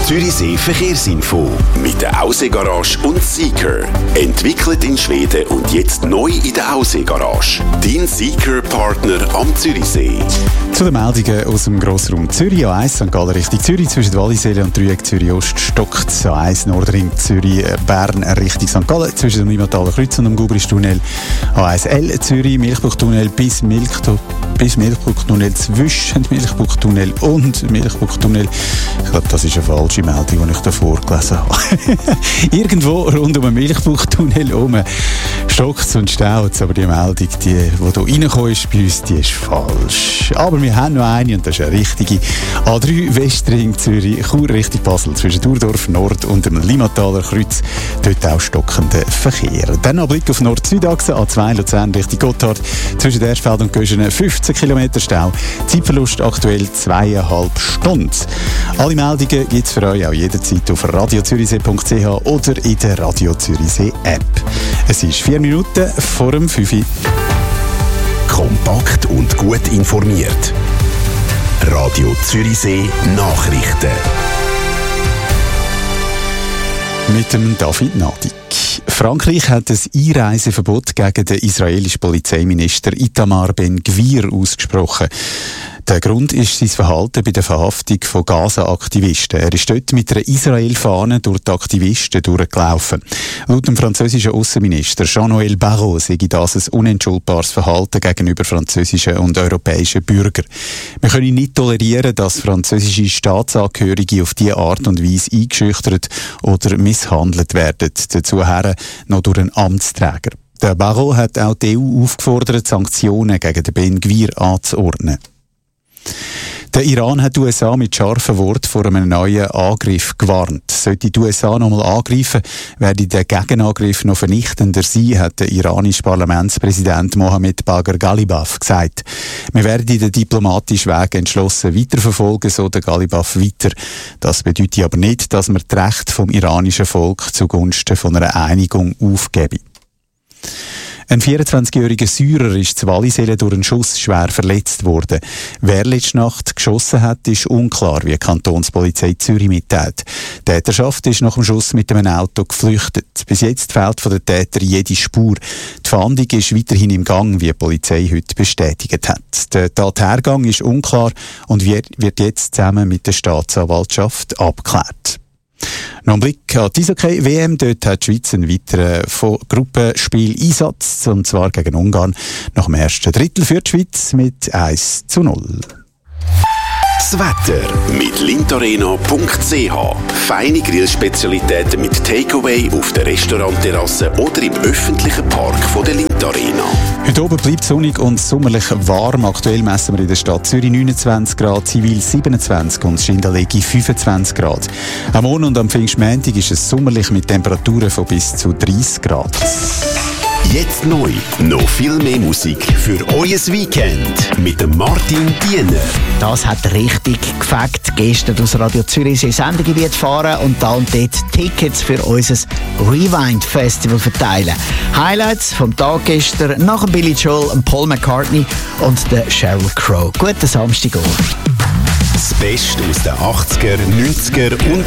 Zürichsee Verkehrsinfo mit der Aussee-Garage und Seeker. Entwickelt in Schweden und jetzt neu in der Aussee-Garage. Dein Seeker-Partner am Zürichsee. Zu den Meldungen aus dem Grossraum Zürich. A1 St. Gallen Richtung Zürich zwischen Walliselle und Dreieck Zürich-Ost stockt. A1 Nordring Zürich Bern Richtung St. Gallen zwischen dem Limataler Kreuz und dem Gubristunnel. A1L Zürich Milchbuchtunnel bis Milchbuchtunnel zwischen Milchbuchtunnel und Milchbuchtunnel. Ich glaube, das ist eine falsche Meldung, die ich da vorgelesen habe. Irgendwo rund um den Milchbuchtunnel herum stockt es und staut es, aber die Meldung, die hier reingekommen ist bei uns, die ist falsch. Aber wir haben noch eine und das ist eine richtige. A3 Westring Zürich, Chur Richtung Basel, zwischen Urdorf Nord und dem Limataler Kreuz, dort auch stockender Verkehr. Dann noch ein Blick auf Nord-Süd-Achse, A2 Luzern Richtung Gotthard, zwischen Derschfeld und Göschenen 15 km Stau, Zeitverlust aktuell 2,5 Stunden. Alle Meldungen gibt es für euch auch jederzeit auf radiozürichsee.ch oder in der Radio Zürichsee App. Es ist 4 Minuten vor dem 5 Uhr. Kompakt und gut informiert. Radio Zürichsee Nachrichten. Mit dem David Nadig. Frankreich hat ein Einreiseverbot gegen den israelischen Polizeiminister Itamar Ben-Gvir ausgesprochen. Der Grund ist sein Verhalten bei der Verhaftung von Gaza-Aktivisten. Er ist dort mit einer Israel-Fahne durch die Aktivisten durchgelaufen. Laut dem französischen Außenminister Jean-Noël Barrot sei das ein unentschuldbares Verhalten gegenüber französischen und europäischen Bürgern. Wir können nicht tolerieren, dass französische Staatsangehörige auf diese Art und Weise eingeschüchtert oder misshandelt werden. Dazu noch durch einen Amtsträger. Der Barrot hat auch die EU aufgefordert, Sanktionen gegen den Ben-Gvir anzuordnen. Der Iran hat die USA mit scharfen Worten vor einem neuen Angriff gewarnt. Sollte die USA nochmal angreifen, werde der Gegenangriff noch vernichtender sein, hat der iranische Parlamentspräsident Mohammed Bagher Ghalibaf gesagt. Wir werden den diplomatischen Weg entschlossen weiterverfolgen, so der Ghalibaf weiter. Das bedeutet aber nicht, dass wir das Recht vom iranischen Volk zugunsten von einer Einigung aufgeben. Ein 24-jähriger Syrer ist zu Walliselle durch einen Schuss schwer verletzt worden. Wer letzte Nacht geschossen hat, ist unklar, wie die Kantonspolizei Zürich mitteilt. Die Täterschaft ist nach dem Schuss mit einem Auto geflüchtet. Bis jetzt fehlt von den Tätern jede Spur. Die Fahndung ist weiterhin im Gang, wie die Polizei heute bestätigt hat. Der Tathergang ist unklar und wird jetzt zusammen mit der Staatsanwaltschaft abgeklärt. Noch ein Blick an die Eishockey-WM. Dort hat die Schweiz einen weiteren Gruppenspiel-Einsatz, und zwar gegen Ungarn. Nach dem ersten Drittel für die Schweiz mit 1:0. Das Wetter mit lintoreno.ch. Feine Grillspezialitäten mit Takeaway auf der Restaurantterrasse oder im öffentlichen Park von der Lintorena. Heute oben bleibt sonnig und sommerlich warm. Aktuell messen wir in der Stadt Zürich 29 Grad, Zivil 27 und Schindellegi 25 Grad. Am Morgen und am Pfingstmontag ist es sommerlich mit Temperaturen von bis zu 30 Grad. Jetzt neu, noch viel mehr Musik für euer Weekend mit dem Martin Diener. Das hat richtig gefällt. Gestern aus Radio Zürichsee Sendegebiet fahren und da und dort Tickets für unser Rewind Festival verteilen. Highlights vom Tag gestern nach dem Billy Joel, Paul McCartney und der Sheryl Crow. Guten Samstagabend. Das Beste aus den 80er, 90er und